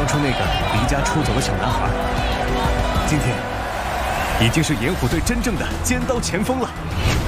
当初那个离家出走的小男孩，今天已经是炎虎队真正的尖刀前锋了。